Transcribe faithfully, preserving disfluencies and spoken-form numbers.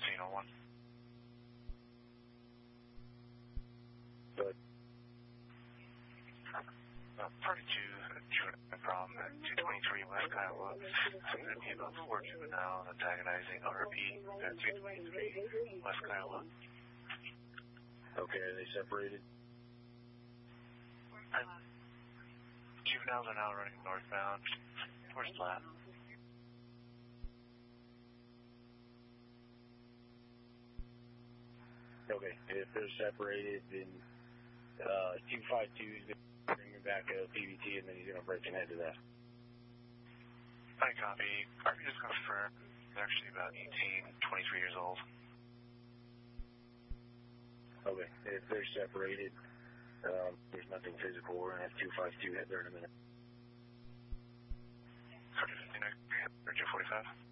fifteen oh one. But Uh, party two, juvenile from two twenty-three West Kiowa. I'm going to be about four juvenile and antagonizing R P at two twenty-three West Kiowa. okay, are they separated? And juveniles are now running northbound towards Platte. Okay, if they're separated, then uh, two five two is going to bring me back to P B T, and then he's going to break ahead to that. I copy. R P just confirmed. They're actually about eighteen, twenty-three years old. Okay, if they're separated, um, there's nothing physical. We're going to have two five two hit there in a minute. Carter fifty-nine, or two forty-five.